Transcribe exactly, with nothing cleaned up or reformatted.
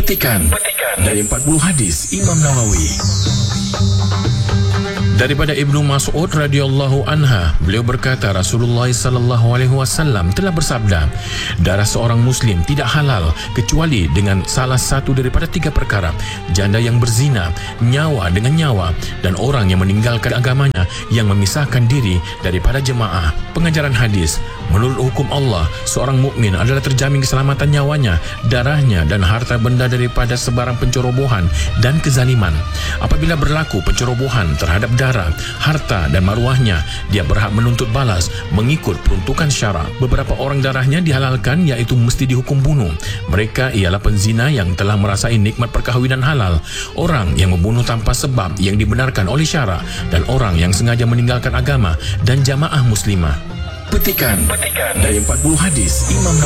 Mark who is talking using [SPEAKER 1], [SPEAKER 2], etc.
[SPEAKER 1] Petikan dari empat puluh hadis Imam Nawawi. Daripada Ibnu Mas'ud radhiyallahu anha, beliau berkata, Rasulullah sallallahu alaihi wasallam telah bersabda, darah seorang muslim tidak halal kecuali dengan salah satu daripada tiga perkara: janda yang berzina, nyawa dengan nyawa, dan orang yang meninggalkan agamanya yang memisahkan diri daripada jemaah. Pengajaran hadis: menurut hukum Allah, seorang mukmin adalah terjamin keselamatan nyawanya, darahnya dan harta benda daripada sebarang pencerobohan dan kezaliman. Apabila berlaku pencerobohan terhadap darah, harta dan maruahnya, dia berhak menuntut balas mengikut peruntukan syarak. Beberapa orang darahnya dihalalkan, iaitu mesti dihukum bunuh. Mereka ialah penzina yang telah merasai nikmat perkahwinan halal, orang yang membunuh tanpa sebab yang dibenarkan oleh syarak, dan orang yang sengaja meninggalkan agama dan jamaah muslimah. Petikan dari empat puluh hadis Imam Nawawi.